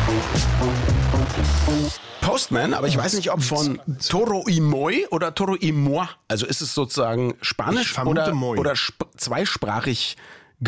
Postman, aber ich weiß nicht, ob von Toro y Moi oder Toro y Moi. Also ist es sozusagen Spanisch oder zweisprachig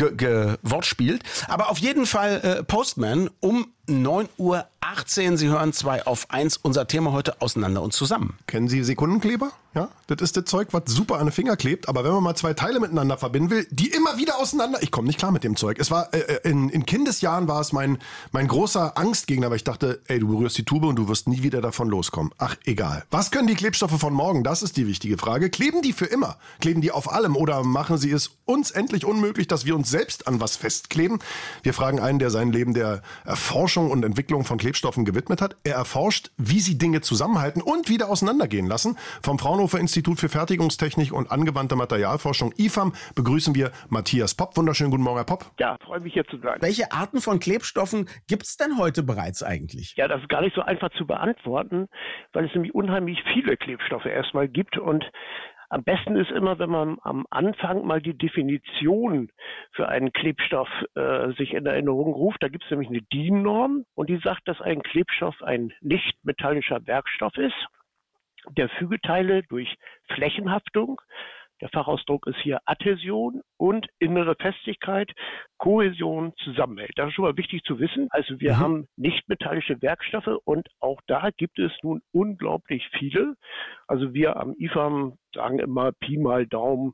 Wortspielt. Aber auf jeden Fall Postman um 9:18 Uhr. Sie hören 2 auf 1. Unser Thema heute auseinander und zusammen. Kennen Sie Sekundenkleber? Ja, das ist das Zeug, was super an den Finger klebt. Aber wenn man mal 2 Teile miteinander verbinden will, die immer wieder auseinander. Ich komme nicht klar mit dem Zeug. Es war in Kindesjahren war es mein großer Angstgegner, weil ich dachte, ey, du berührst die Tube und du wirst nie wieder davon loskommen. Ach, egal. Was können die Klebstoffe von morgen? Das ist die wichtige Frage. Kleben die für immer? Kleben die auf allem oder machen sie es uns endlich unmöglich, dass wir uns selbst an was festkleben? Wir fragen einen, der sein Leben der Erforschung und Entwicklung von Klebstoffen gewidmet hat. Er erforscht, wie sie Dinge zusammenhalten und wieder auseinandergehen lassen. Vom Fraunhofer Institut für Fertigungstechnik und angewandte Materialforschung IFAM begrüßen wir Matthias Popp. Wunderschönen guten Morgen, Herr Popp. Ja, freue mich hier zu sein. Welche Arten von Klebstoffen gibt es denn heute bereits eigentlich? Ja, das ist gar nicht so einfach zu beantworten, weil es nämlich unheimlich viele Klebstoffe erstmal gibt und am besten ist immer, wenn man am Anfang mal die Definition für einen Klebstoff sich in Erinnerung ruft. Da gibt es nämlich eine DIN-Norm und die sagt, dass ein Klebstoff ein nicht metallischer Werkstoff ist, der Fügeteile durch Flächenhaftung, der Fachausdruck ist hier Adhäsion und innere Festigkeit, Kohäsion zusammenhält. Das ist schon mal wichtig zu wissen. Also wir haben nicht metallische Werkstoffe und auch da gibt es nun unglaublich viele. Also wir am IFAM sagen immer Pi mal Daumen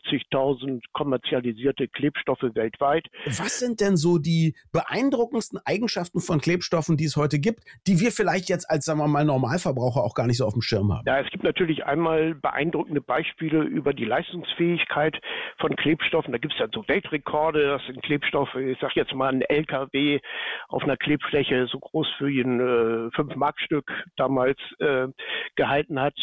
50.000 kommerzialisierte Klebstoffe weltweit. Was sind denn so die beeindruckendsten Eigenschaften von Klebstoffen, die es heute gibt, die wir vielleicht jetzt als, sagen wir mal, Normalverbraucher auch gar nicht so auf dem Schirm haben? Ja, es gibt natürlich einmal beeindruckende Beispiele über die Leistungsfähigkeit von Klebstoffen. Da gibt es ja so Weltrekorde, das sind Klebstoffe, ich sage jetzt mal ein LKW auf einer Klebfläche so groß wie ein 5-Mark-Stück damals gehalten hat.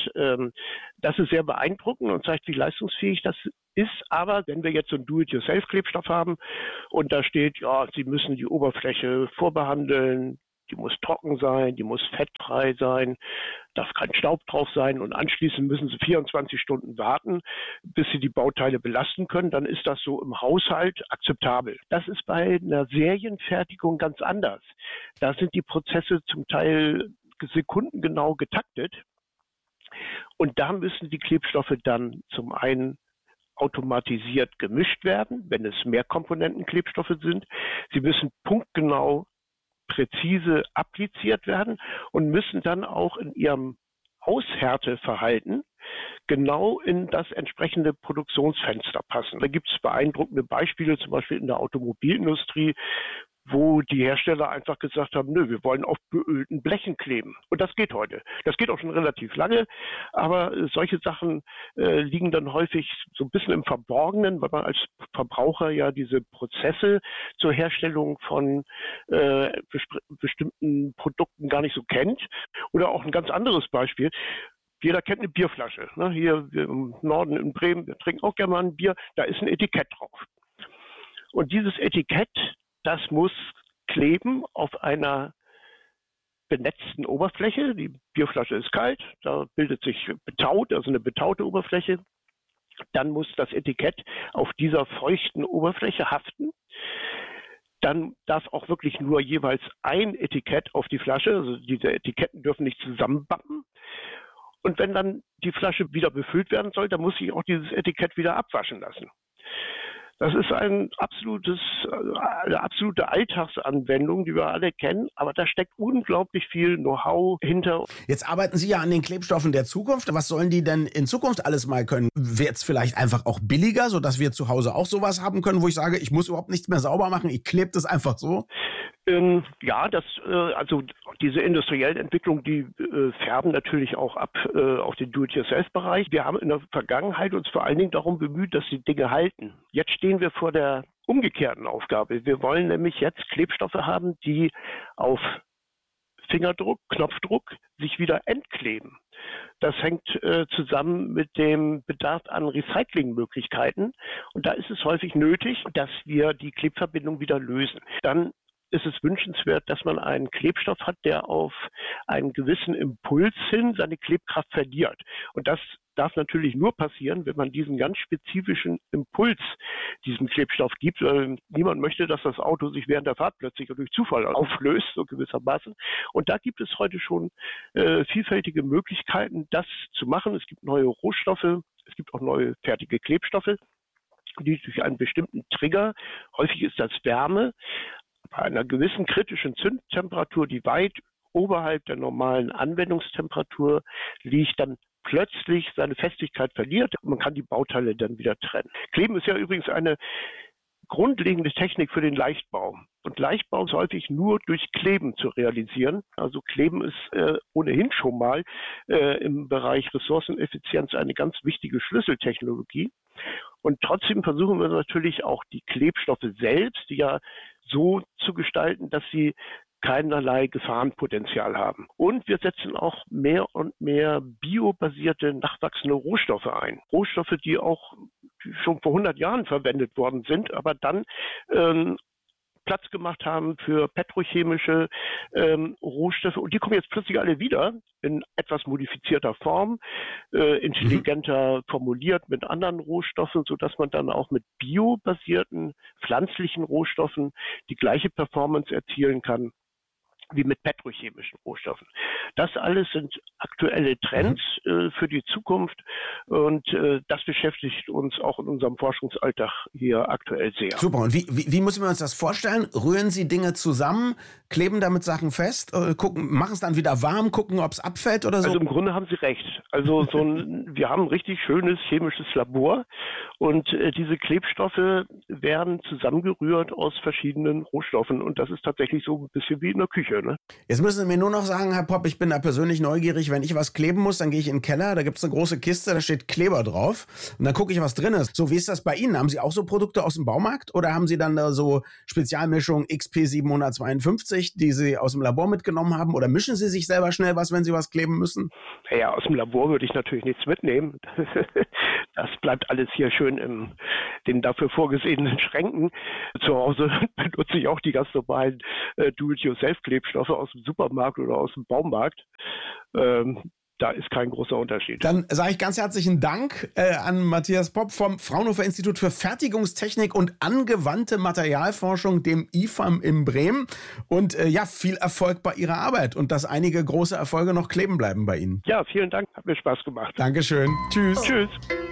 Das ist sehr beeindruckend und zeigt, wie leistungsfähig das ist. Aber wenn wir jetzt so einen Do-it-yourself-Klebstoff haben und da steht, ja, Sie müssen die Oberfläche vorbehandeln, die muss trocken sein, die muss fettfrei sein, darf kein Staub drauf sein und anschließend müssen Sie 24 Stunden warten, bis Sie die Bauteile belasten können, dann ist das so im Haushalt akzeptabel. Das ist bei einer Serienfertigung ganz anders. Da sind die Prozesse zum Teil sekundengenau getaktet und da müssen die Klebstoffe dann zum einen automatisiert gemischt werden, wenn es Mehrkomponentenklebstoffe sind. Sie müssen punktgenau präzise appliziert werden und müssen dann auch in ihrem Aushärteverhalten genau in das entsprechende Produktionsfenster passen. Da gibt es beeindruckende Beispiele, zum Beispiel in der Automobilindustrie, wo die Hersteller einfach gesagt haben, nö, wir wollen auf beölten Blechen kleben. Und das geht heute. Das geht auch schon relativ lange, aber solche Sachen liegen dann häufig so ein bisschen im Verborgenen, weil man als Verbraucher ja diese Prozesse zur Herstellung von bestimmten Produkten gar nicht so kennt. Oder auch ein ganz anderes Beispiel. Jeder kennt eine Bierflasche. Ne? Hier im Norden in Bremen, wir trinken auch gerne mal ein Bier, da ist ein Etikett drauf. Und dieses Etikett, das muss kleben auf einer benetzten Oberfläche. Die Bierflasche ist kalt, da bildet sich betaut, also eine betaute Oberfläche. Dann muss das Etikett auf dieser feuchten Oberfläche haften. Dann darf auch wirklich nur jeweils ein Etikett auf die Flasche, also diese Etiketten dürfen nicht zusammenbappen. Und wenn dann die Flasche wieder befüllt werden soll, dann muss ich auch dieses Etikett wieder abwaschen lassen. Das ist eine absolute Alltagsanwendung, die wir alle kennen, aber da steckt unglaublich viel Know-how hinter. Jetzt arbeiten Sie ja an den Klebstoffen der Zukunft. Was sollen die denn in Zukunft alles mal können? Wird es vielleicht einfach auch billiger, sodass wir zu Hause auch sowas haben können, wo ich sage, ich muss überhaupt nichts mehr sauber machen, ich klebe das einfach so? Ja, also diese industriellen Entwicklungen, die färben natürlich auch ab auf den Do-it-yourself-Bereich. Wir haben in der Vergangenheit uns vor allen Dingen darum bemüht, dass die Dinge halten. Jetzt stehen wir vor der umgekehrten Aufgabe. Wir wollen nämlich jetzt Klebstoffe haben, die auf Fingerdruck, Knopfdruck sich wieder entkleben. Das hängt zusammen mit dem Bedarf an Recyclingmöglichkeiten. Und da ist es häufig nötig, dass wir die Klebverbindung wieder lösen. Dann ist es wünschenswert, dass man einen Klebstoff hat, der auf einen gewissen Impuls hin seine Klebkraft verliert. Und das darf natürlich nur passieren, wenn man diesen ganz spezifischen Impuls diesem Klebstoff gibt. Niemand möchte, dass das Auto sich während der Fahrt plötzlich durch Zufall auflöst, so gewissermaßen. Und da gibt es heute schon vielfältige Möglichkeiten, das zu machen. Es gibt neue Rohstoffe, es gibt auch neue fertige Klebstoffe, die durch einen bestimmten Trigger, häufig ist das Wärme, bei einer gewissen kritischen Zündtemperatur, die weit oberhalb der normalen Anwendungstemperatur liegt, dann plötzlich seine Festigkeit verliert. Man kann die Bauteile dann wieder trennen. Kleben ist ja übrigens eine grundlegende Technik für den Leichtbau. Und Leichtbau ist häufig nur durch Kleben zu realisieren. Also Kleben ist ohnehin schon mal im Bereich Ressourceneffizienz eine ganz wichtige Schlüsseltechnologie. Und trotzdem versuchen wir natürlich auch die Klebstoffe selbst, die ja so zu gestalten, dass sie keinerlei Gefahrenpotenzial haben. Und wir setzen auch mehr und mehr biobasierte, nachwachsende Rohstoffe ein. Rohstoffe, die auch schon vor 100 Jahren verwendet worden sind, aber dann Platz gemacht haben für petrochemische Rohstoffe. Und die kommen jetzt plötzlich alle wieder in etwas modifizierter Form, intelligenter formuliert mit anderen Rohstoffen, sodass man dann auch mit biobasierten pflanzlichen Rohstoffen die gleiche Performance erzielen kann wie mit petrochemischen Rohstoffen. Das alles sind aktuelle Trends für die Zukunft und das beschäftigt uns auch in unserem Forschungsalltag hier aktuell sehr. Super. Und wie müssen wir uns das vorstellen? Rühren Sie Dinge zusammen, kleben damit Sachen fest, machen es dann wieder warm, gucken, ob es abfällt oder so? Also im Grunde haben Sie recht. Also wir haben ein richtig schönes chemisches Labor und diese Klebstoffe werden zusammengerührt aus verschiedenen Rohstoffen und das ist tatsächlich so ein bisschen wie in der Küche. Ne? Jetzt müssen Sie mir nur noch sagen, Herr Popp, ich bin da persönlich neugierig. Wenn ich was kleben muss, dann gehe ich in den Keller, da gibt es eine große Kiste, da steht Kleber drauf und dann gucke ich, was drin ist. So, wie ist das bei Ihnen? Haben Sie auch so Produkte aus dem Baumarkt oder haben Sie dann da so Spezialmischung XP 752, die Sie aus dem Labor mitgenommen haben oder mischen Sie sich selber schnell was, wenn Sie was kleben müssen? Ja, aus dem Labor würde ich natürlich nichts mitnehmen. Das bleibt alles hier schön in den dafür vorgesehenen Schränken. Zu Hause benutze ich auch die ganz normalen Do-it-yourself-Klebstoffe aus dem Supermarkt oder aus dem Baumarkt. Da ist kein großer Unterschied. Dann sage ich ganz herzlichen Dank an Matthias Popp vom Fraunhofer Institut für Fertigungstechnik und angewandte Materialforschung, dem IFAM in Bremen. Und viel Erfolg bei Ihrer Arbeit und dass einige große Erfolge noch kleben bleiben bei Ihnen. Ja, vielen Dank. Hat mir Spaß gemacht. Dankeschön. Tschüss. Tschüss.